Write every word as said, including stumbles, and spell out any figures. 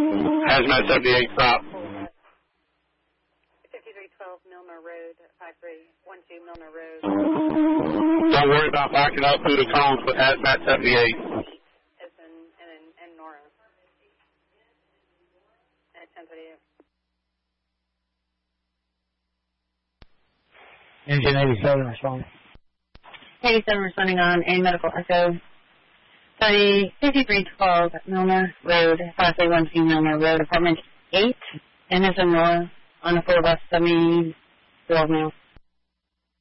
Hazmat seventy-eight, stop. fifty-three twelve Milner Road, five three one two Milner Road. Don't worry about backing up through the cones with Hazmat seventy-eight. It's in, in, in, in Nora. At ten thirty-eight. Engine eighty-seven responding. eighty-seven responding on a medical echo. Study fifty-three twelve Milner Road, five three one two Milner Road, apartment eight, and is in Nora on a full bus seventy-four mile.